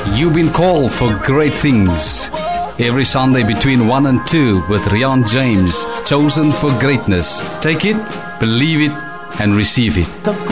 You've been called for great things. Every Sunday between 1 and 2 with Rian James, chosen for greatness. Take it, believe it, and receive it.